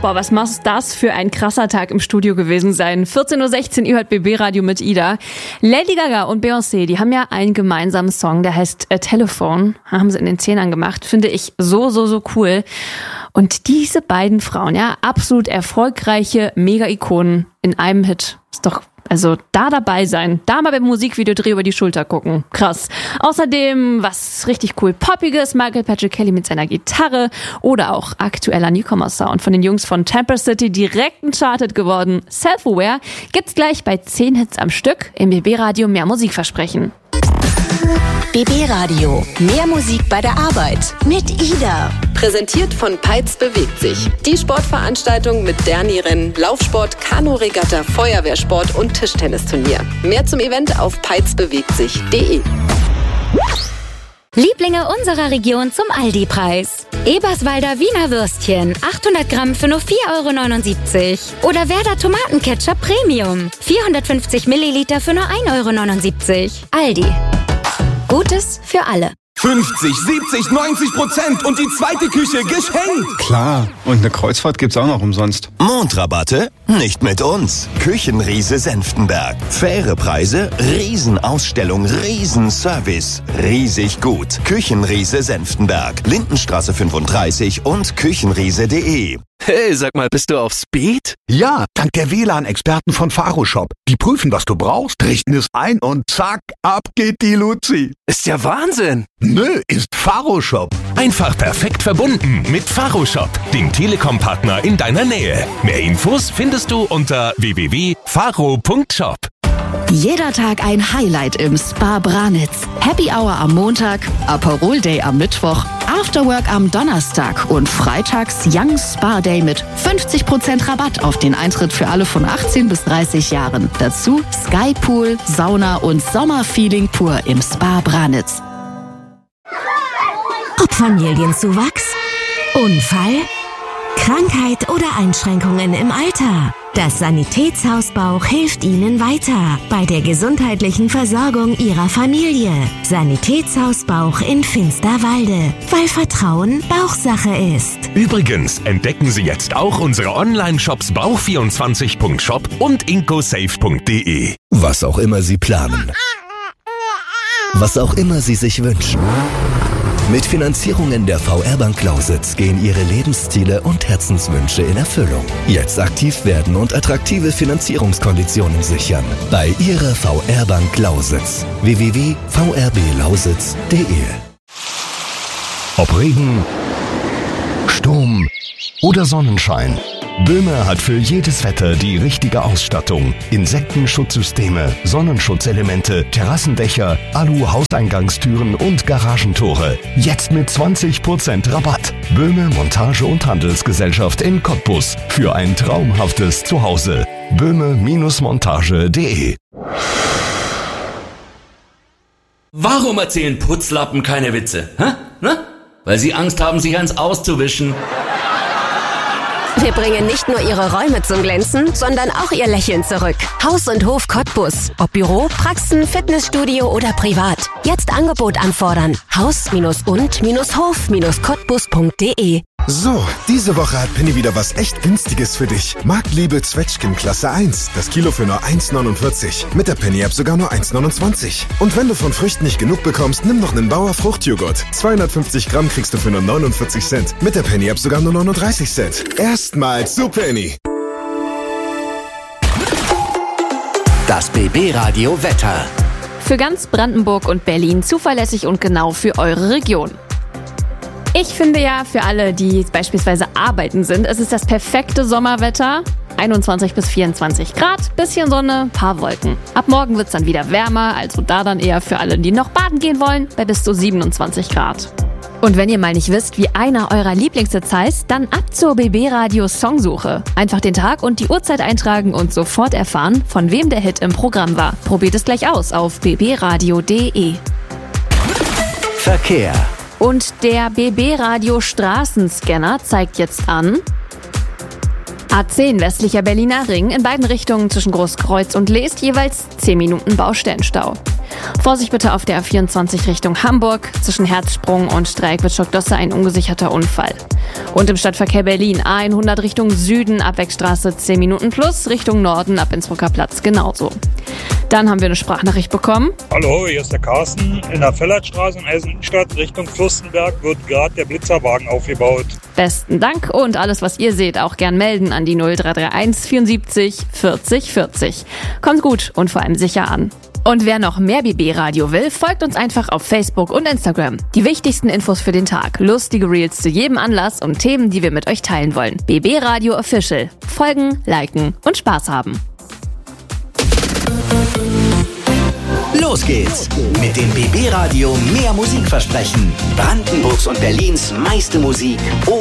Boah, was muss das für ein krasser Tag im Studio gewesen sein. 14.16 Uhr, ihr hört BB Radio mit Ida. Lady Gaga und Beyoncé, die haben ja einen gemeinsamen Song, der heißt A Telephone. Haben sie in den 10ern gemacht. Finde ich so cool. Und diese beiden Frauen, ja, absolut erfolgreiche Mega-Ikonen in einem Hit. Ist doch, also da dabei sein, da mal beim Musikvideodreh über die Schulter gucken. Krass. Außerdem was richtig cool Poppiges, Michael Patrick Kelly mit seiner Gitarre oder auch aktueller Newcomer-Sound von den Jungs von Temper City, direkt Charted geworden. Self-Aware gibt's gleich bei 10 Hits am Stück im BB-Radio mehr Musikversprechen. BB Radio. Mehr Musik bei der Arbeit. Mit Ida. Präsentiert von Peitz bewegt sich. Die Sportveranstaltung mit Derni-Rennen, Laufsport, Kanu-Regatta, Feuerwehrsport und Tischtennisturnier. Mehr zum Event auf peizbewegtsich.de. Lieblinge unserer Region zum Aldi-Preis. Eberswalder Wiener Würstchen, 800 Gramm für nur 4,79 €. Oder Werder Tomatenketchup Premium, 450 Milliliter für nur 1,79 €. Aldi. Gutes für alle. 50, 70, 90% und die zweite Küche geschenkt. Klar, und eine Kreuzfahrt gibt's auch noch umsonst. Mondrabatte? Nicht mit uns. Küchenriese Senftenberg. Faire Preise, Riesenausstellung, Riesenservice. Riesig gut. Küchenriese Senftenberg. Lindenstraße 35 und küchenriese.de. Hey, sag mal, bist du auf Speed? Ja, dank der WLAN-Experten von Faroshop. Die prüfen, was du brauchst, richten es ein und zack, ab geht die Luzi. Ist ja Wahnsinn. Nö, ist Faroshop. Einfach perfekt verbunden mit Faroshop, dem Telekom-Partner in deiner Nähe. Mehr Infos findest du unter www.faro.shop. Jeder Tag ein Highlight im Spa Branitz. Happy Hour am Montag, Aperol Day am Mittwoch, Afterwork am Donnerstag und freitags Young Spa Day mit 50% Rabatt auf den Eintritt für alle von 18 bis 30 Jahren. Dazu Skypool, Sauna und Sommerfeeling pur im Spa Branitz. Ob Familienzuwachs, Unfall, Krankheit oder Einschränkungen im Alter. Das Sanitätshaus Bauch hilft Ihnen weiter bei der gesundheitlichen Versorgung Ihrer Familie. Sanitätshaus Bauch in Finsterwalde, weil Vertrauen Bauchsache ist. Übrigens entdecken Sie jetzt auch unsere Online-Shops bauch24.shop und incosafe.de. Was auch immer Sie planen. Was auch immer Sie sich wünschen. Mit Finanzierungen der VR-Bank Lausitz gehen Ihre Lebensziele und Herzenswünsche in Erfüllung. Jetzt aktiv werden und attraktive Finanzierungskonditionen sichern. Bei Ihrer VR-Bank Lausitz. www.vrblauSitz.de. Ob Regen, Sturm oder Sonnenschein. Böhme hat für jedes Wetter die richtige Ausstattung. Insektenschutzsysteme, Sonnenschutzelemente, Terrassendächer, Alu-Hauseingangstüren und Garagentore. Jetzt mit 20% Rabatt. Böhme Montage- und Handelsgesellschaft in Cottbus. Für ein traumhaftes Zuhause. Böhme-montage.de. Warum erzählen Putzlappen keine Witze? Hä? Na? Weil sie Angst haben, sich eins auszuwischen. Wir bringen nicht nur Ihre Räume zum Glänzen, sondern auch Ihr Lächeln zurück. Haus und Hof Cottbus. Ob Büro, Praxen, Fitnessstudio oder privat. Jetzt Angebot anfordern. Haus-und-Hof-Cottbus.de. So, diese Woche hat Penny wieder was echt Günstiges für dich. Marktliebe Zwetschgen Klasse 1. Das Kilo für nur 1,49. Mit der Penny-App sogar nur 1,29. Und wenn du von Früchten nicht genug bekommst, nimm noch einen Bauer Fruchtjoghurt. 250 Gramm kriegst du für nur 49 Cent. Mit der Penny-App sogar nur 39 Cent. Erstmals zu Penny. Das BB Radio Wetter. Für ganz Brandenburg und Berlin zuverlässig und genau für eure Region. Ich finde ja, für alle, die beispielsweise arbeiten sind, ist es das perfekte Sommerwetter. 21 bis 24 Grad, bisschen Sonne, paar Wolken. Ab morgen wird's dann wieder wärmer, also da dann eher für alle, die noch baden gehen wollen, bei bis zu 27 Grad. Und wenn ihr mal nicht wisst, wie einer eurer Lieblingshits heißt, dann ab zur BB Radio Songsuche. Einfach den Tag und die Uhrzeit eintragen und sofort erfahren, von wem der Hit im Programm war. Probiert es gleich aus auf bbradio.de. Verkehr. Und der BB Radio Straßenscanner zeigt jetzt an A10 westlicher Berliner Ring, in beiden Richtungen zwischen Großkreuz und Leest jeweils 10 Minuten Baustellenstau. Vorsicht bitte auf der A24 Richtung Hamburg, zwischen Herzsprung und Dreieckwitz-Schockdosse ein ungesicherter Unfall. Und im Stadtverkehr Berlin A100 Richtung Süden, Abwegstraße 10 Minuten plus, Richtung Norden ab Innsbrucker Platz genauso. Dann haben wir eine Sprachnachricht bekommen. Hallo, hier ist der Carsten. In der Fellertstraße in Eisenstadt Richtung Fürstenberg wird gerade der Blitzerwagen aufgebaut. Besten Dank und alles, was ihr seht, auch gern melden an die 0331 74 40 40. Kommt gut und vor allem sicher an. Und wer noch mehr BB-Radio will, folgt uns einfach auf Facebook und Instagram. Die wichtigsten Infos für den Tag, lustige Reels zu jedem Anlass und Themen, die wir mit euch teilen wollen. BB-Radio Official. Folgen, liken und Spaß haben. Los geht's mit dem BB Radio Mehr Musik versprechen. Brandenburgs und Berlins meiste Musik